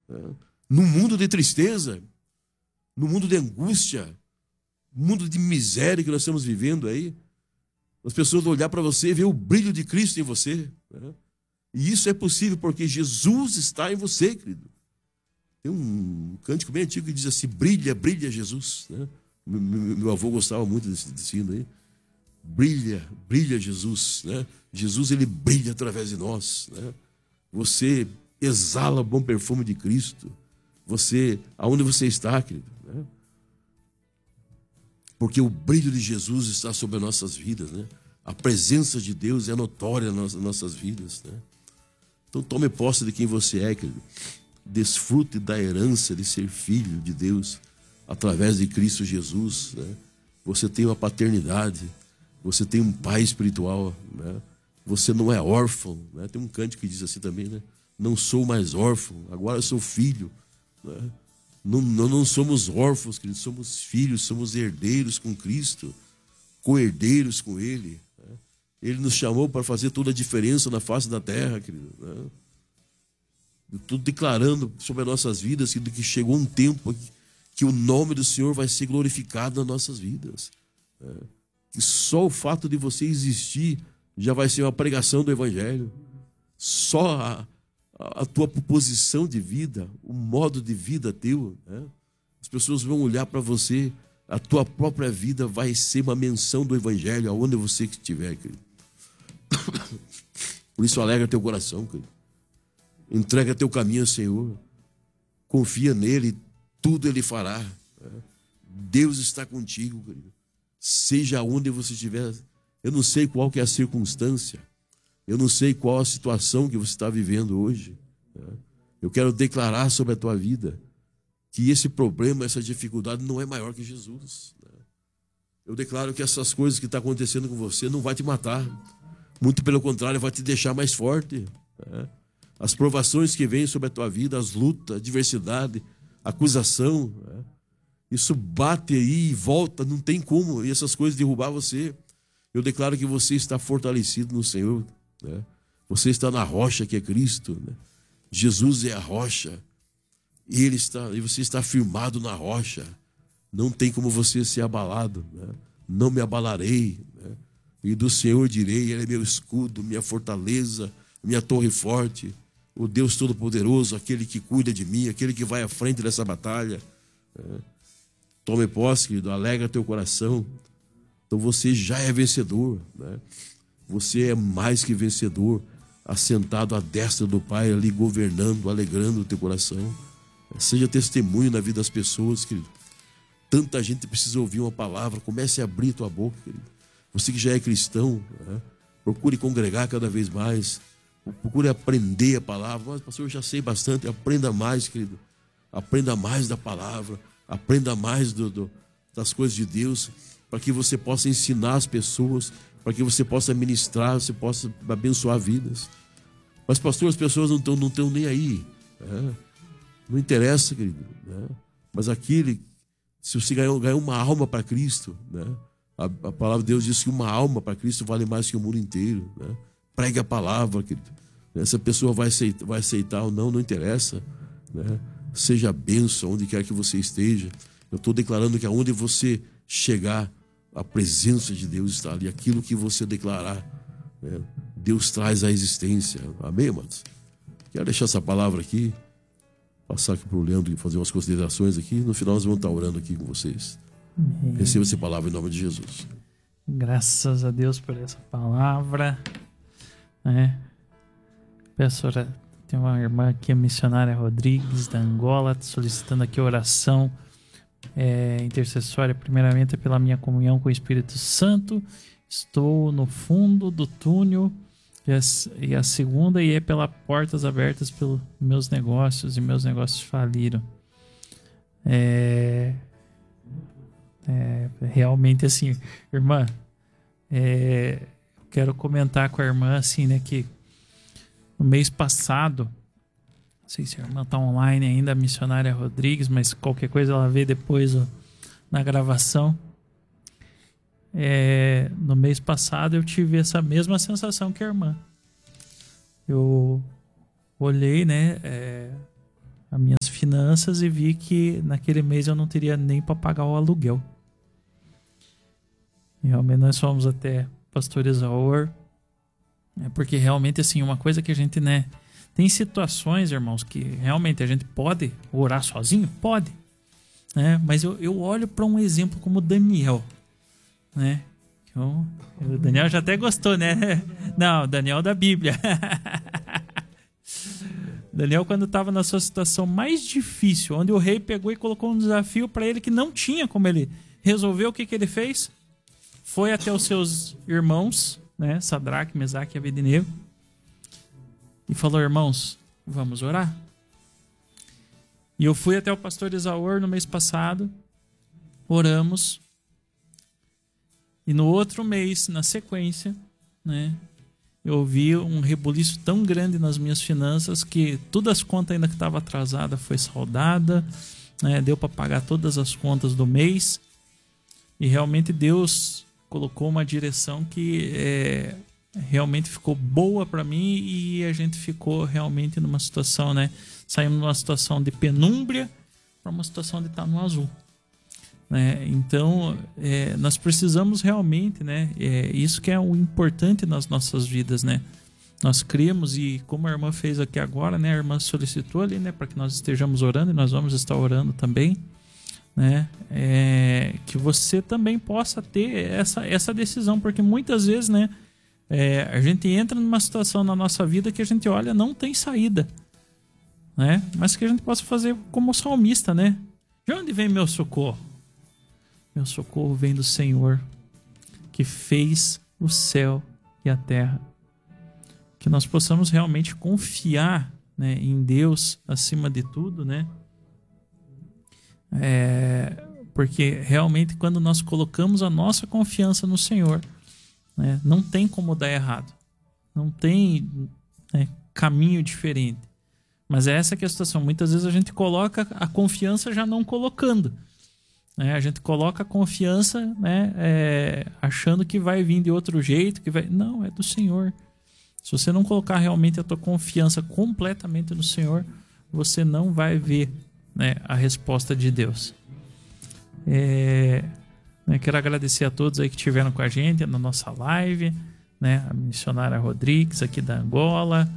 né? No mundo de tristeza, no mundo de angústia, no mundo de miséria que nós estamos vivendo aí, as pessoas vão olhar para você e ver o brilho de Cristo em você, né? E isso é possível porque Jesus está em você, querido. Tem um cântico bem antigo que diz assim: brilha, brilha Jesus, né? Meu avô gostava muito desse hino aí. Brilha, brilha Jesus, né? Jesus, ele brilha através de nós, né? Você exala o bom perfume de Cristo. Você, aonde você está, querido, né? Porque o brilho de Jesus está sobre as nossas vidas, né? A presença de Deus é notória nas nossas vidas, né? Então tome posse de quem você é, querido. Desfrute da herança de ser filho de Deus através de Cristo Jesus, né? Você tem uma paternidade, você tem um pai espiritual, né? Você não é órfão, né? Tem um cântico que diz assim também, né? Não sou mais órfão, agora eu sou filho, né? Não somos órfãos, querido, somos filhos, somos herdeiros com Cristo, co-herdeiros com Ele, né? Ele nos chamou para fazer toda a diferença na face da terra, querido, né? Tudo declarando sobre as nossas vidas que chegou um tempo que o nome do Senhor vai ser glorificado nas nossas vidas, né? Que só o fato de você existir já vai ser uma pregação do Evangelho. Só a tua posição de vida, o modo de vida teu, né? As pessoas vão olhar para você, a tua própria vida vai ser uma menção do Evangelho aonde você estiver, querido. Por isso alegra teu coração, querido. Entrega teu caminho ao Senhor, confia nele, tudo ele fará, né? Deus está contigo, querido. Seja onde você estiver. Eu não sei qual que é a circunstância, eu não sei qual a situação que você está vivendo hoje, né? Eu quero declarar sobre a tua vida que esse problema, essa dificuldade não é maior que Jesus, né? Eu declaro que essas coisas que estão acontecendo com você não vai te matar, muito pelo contrário, vai te deixar mais forte, né? As provações que vêm sobre a tua vida, as lutas, a adversidade, a acusação, né? Isso bate aí e volta, não tem como, e essas coisas derrubar você. Eu declaro que você está fortalecido no Senhor, né? Você está na rocha que é Cristo, né? Jesus é a rocha, e você está firmado na rocha. Não tem como você ser abalado, né? Não me abalarei, né? E do Senhor direi: Ele é meu escudo, minha fortaleza, minha torre forte, o Deus Todo-Poderoso, aquele que cuida de mim, aquele que vai à frente dessa batalha, né? Tome posse, querido, alegra teu coração. Então você já é vencedor, né? Você é mais que vencedor, assentado à destra do Pai, ali governando, alegrando o teu coração. Seja testemunho na vida das pessoas, querido. Tanta gente precisa ouvir uma palavra. Comece a abrir tua boca, querido. Você que já é cristão, né? Procure congregar cada vez mais. Procure aprender a palavra. Mas, pastor, eu já sei bastante. Aprenda mais, querido. Aprenda mais da palavra. Aprenda mais das coisas de Deus, para que você possa ensinar as pessoas, para que você possa ministrar, você possa abençoar vidas. Mas, pastor, as pessoas não estão nem aí, né? Não interessa, querido, né? Mas se você ganhar uma alma para Cristo, né? A palavra de Deus diz que uma alma para Cristo vale mais que o mundo inteiro, né? Pregue a palavra, querido. Essa pessoa vai aceitar ou não interessa, né? Seja bênção onde quer que você esteja. Eu estou declarando que aonde você chegar, a presença de Deus está ali. Aquilo que você declarar, né? Deus traz à existência. Amém, amados? Quero deixar essa palavra aqui, passar aqui para o Leandro e fazer umas considerações aqui. No final nós vamos estar orando aqui com vocês. Amém. Receba essa palavra em nome de Jesus. Graças a Deus por essa palavra, né? Peço oração. Tem uma irmã aqui, a missionária Rodrigues, da Angola, solicitando aqui oração intercessória, primeiramente pela minha comunhão com o Espírito Santo. Estou no fundo do túnel, e a segunda é pelas portas abertas pelos meus negócios, e meus negócios faliram. Realmente assim, irmã, quero comentar com a irmã assim, né, que no mês passado, não sei se a irmã está online ainda, a missionária Rodrigues, mas qualquer coisa ela vê depois na gravação. No mês passado eu tive essa mesma sensação que a irmã. Eu olhei, né, as minhas finanças e vi que naquele mês eu não teria nem para pagar o aluguel. E realmente nós fomos até pastor Isaur, porque realmente assim, uma coisa que a gente, né, tem situações, irmãos, que realmente a gente pode orar sozinho, pode, né? Mas eu olho para um exemplo como Daniel, né? Então, o Daniel já até gostou, né? Não, Daniel da Bíblia. Daniel, quando estava na sua situação mais difícil, onde o rei pegou e colocou um desafio para ele que não tinha como ele resolver, o que ele fez? Foi até os seus irmãos, né, Sadraque, Mesaque e Abednego, e falou: irmãos, vamos orar. E eu fui até o pastor Isaur no mês passado, oramos, e no outro mês, na sequência, né, eu vi um rebuliço tão grande nas minhas finanças que todas as contas ainda que estavam atrasadas foi saldada, né, deu para pagar todas as contas do mês, e realmente Deus colocou uma direção que realmente ficou boa para mim, e a gente ficou realmente numa situação, né? Saímos numa situação de penúmbria para uma situação de estar no azul, né? Então, nós precisamos realmente, né? Isso que é o importante nas nossas vidas, né? Nós cremos, e como a irmã fez aqui agora, né? A irmã solicitou ali, né? Para que nós estejamos orando, e nós vamos estar orando também, né? Que você também possa ter essa decisão, porque muitas vezes, né, a gente entra numa situação na nossa vida que a gente olha, não tem saída, né? Mas que a gente possa fazer como o salmista, né? De onde vem meu socorro? Meu socorro vem do Senhor, que fez o céu e a terra. Que nós possamos realmente confiar, né, em Deus acima de tudo, né? Porque realmente quando nós colocamos a nossa confiança no Senhor, né, não tem como dar errado, não tem, né, caminho diferente. Mas essa que é a situação. Muitas vezes a gente coloca a confiança já não colocando, né? A gente coloca a confiança, né, achando que vai vir de outro jeito, não, é do Senhor. Se você não colocar realmente a tua confiança completamente no Senhor, você não vai ver, né, a resposta de Deus. Quero agradecer a todos aí que estiveram com a gente na nossa live, né, a missionária Rodrigues aqui da Angola,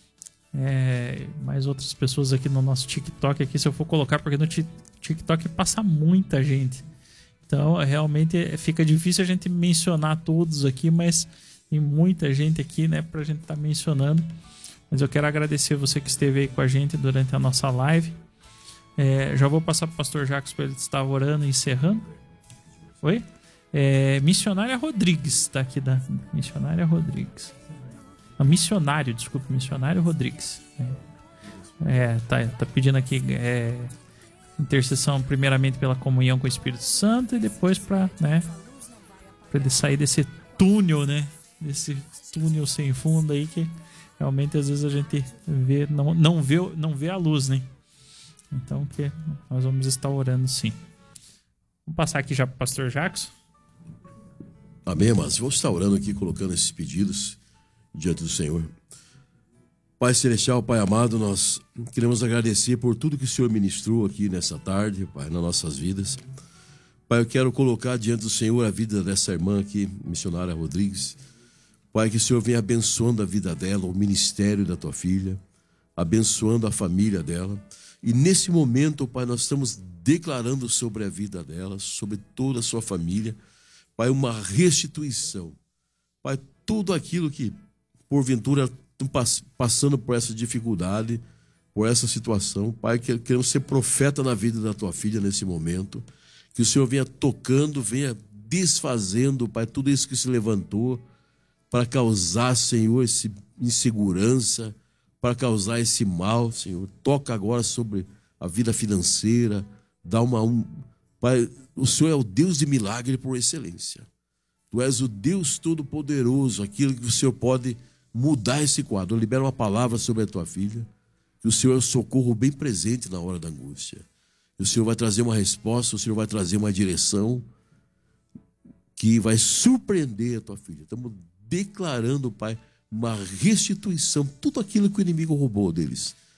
mais outras pessoas aqui no nosso TikTok aqui, se eu for colocar, porque no TikTok passa muita gente, então realmente fica difícil a gente mencionar todos aqui, mas tem muita gente aqui, né, pra gente estar mencionando. Mas eu quero agradecer você que esteve aí com a gente durante a nossa live. Já vou passar para o pastor Jacques para ele estar orando e encerrando. Oi? Missionária Rodrigues, tá aqui da Missionária Rodrigues. Missionário Rodrigues. Tá pedindo aqui intercessão primeiramente pela comunhão com o Espírito Santo, e depois para, né, para ele sair desse túnel, né? Desse túnel sem fundo aí, que realmente às vezes a gente não vê a luz, né? Então que nós vamos estar orando, sim. Vamos passar aqui já para o pastor Jacques. Amém, mas vou estar orando aqui, colocando esses pedidos diante do Senhor. Pai Celestial, Pai amado, nós queremos agradecer por tudo que o Senhor ministrou aqui nessa tarde, Pai, nas nossas vidas. Pai, eu quero colocar diante do Senhor a vida dessa irmã aqui, missionária Rodrigues. Pai, que o Senhor venha abençoando a vida dela, o ministério da tua filha, abençoando a família dela. E nesse momento, Pai, nós estamos declarando sobre a vida dela, sobre toda a sua família, Pai, uma restituição. Pai, tudo aquilo que, porventura, estão passando por essa dificuldade, por essa situação, Pai, que queremos ser profeta na vida da tua filha nesse momento. Que o Senhor venha tocando, venha desfazendo, Pai, tudo isso que se levantou para causar, Senhor, essa insegurança, para causar esse mal, Senhor. Toca agora sobre a vida financeira, dá Pai, o Senhor é o Deus de milagre por excelência. Tu és o Deus Todo-Poderoso, aquilo que o Senhor pode mudar esse quadro. Eu libero uma palavra sobre a tua filha, que o Senhor é o socorro bem presente na hora da angústia. O Senhor vai trazer uma resposta, o Senhor vai trazer uma direção que vai surpreender a tua filha. Estamos declarando, Pai, uma restituição, tudo aquilo que o inimigo roubou deles.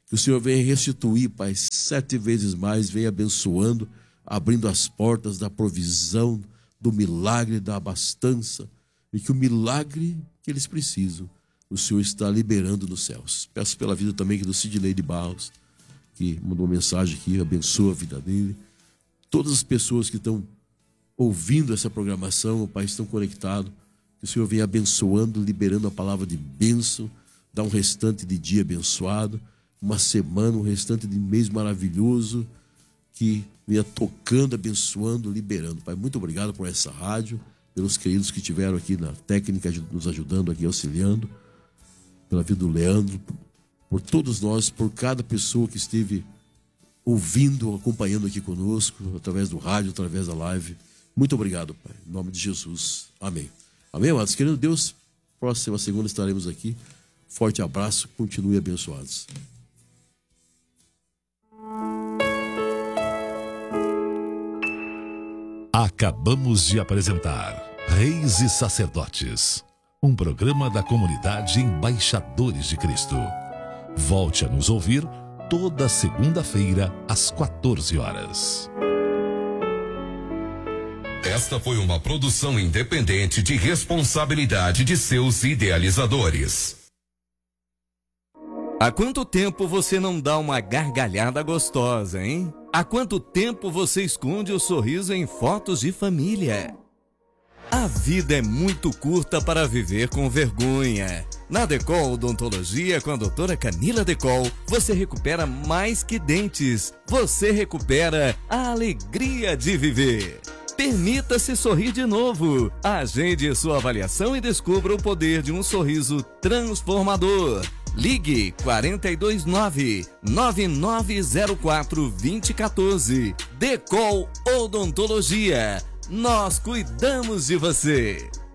Que o Senhor venha restituir, Pai, 7 vezes mais, venha abençoando, abrindo as portas da provisão, do milagre, da abastança, e que o milagre que eles precisam, o Senhor está liberando nos céus. Peço pela vida também do Sidney de Barros, que mandou uma mensagem aqui, abençoa a vida dele. Todas as pessoas que estão ouvindo essa programação, Pai, estão conectados, que o Senhor venha abençoando, liberando a palavra de bênção, dá um restante de dia abençoado, uma semana, um restante de mês maravilhoso, que venha tocando, abençoando, liberando. Pai, muito obrigado por essa rádio, pelos queridos que estiveram aqui na técnica, nos ajudando aqui, auxiliando, pela vida do Leandro, por todos nós, por cada pessoa que esteve ouvindo, acompanhando aqui conosco, através do rádio, através da live. Muito obrigado, Pai, em nome de Jesus. Amém. Amém, amados? Querendo Deus, próxima segunda estaremos aqui. Forte abraço, continue abençoados. Acabamos de apresentar Reis e Sacerdotes, um programa da comunidade Embaixadores de Cristo. Volte a nos ouvir toda segunda-feira às 14 horas. Esta foi uma produção independente de responsabilidade de seus idealizadores. Há quanto tempo você não dá uma gargalhada gostosa, hein? Há quanto tempo você esconde o sorriso em fotos de família? A vida é muito curta para viver com vergonha. Na Decol Odontologia, com a doutora Camila Decol, você recupera mais que dentes. Você recupera a alegria de viver. Permita-se sorrir de novo. Agende sua avaliação e descubra o poder de um sorriso transformador. Ligue 429-9904-2014. Decol Odontologia. Nós cuidamos de você.